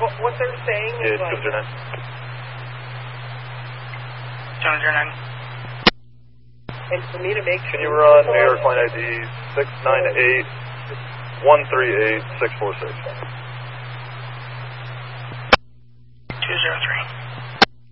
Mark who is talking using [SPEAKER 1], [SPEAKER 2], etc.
[SPEAKER 1] what they're saying is like...
[SPEAKER 2] 209.
[SPEAKER 3] 209.
[SPEAKER 1] And for me to make sure...
[SPEAKER 2] Can you run New York Line ID 698 138 646?
[SPEAKER 3] 203.